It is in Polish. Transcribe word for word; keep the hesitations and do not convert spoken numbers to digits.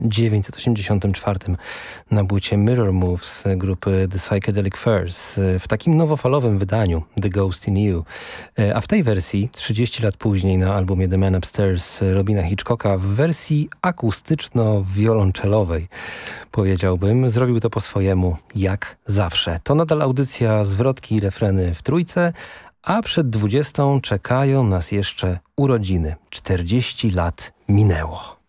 dziewięćset osiemdziesiątym czwartym na płycie Mirror Moves grupy The Psychedelic Furs w takim nowofalowym wydaniu The Ghost in You. A w tej wersji trzydzieści lat później na albumie The Man Upstairs Robina Hitchcocka w wersji akustyczno-wiolonczelowej, powiedziałbym, zrobił to po swojemu jak zawsze. To nadal audycja Zwrotki i refreny w trójce, a przed dwudziestą czekają nas jeszcze urodziny. czterdzieści lat minęło.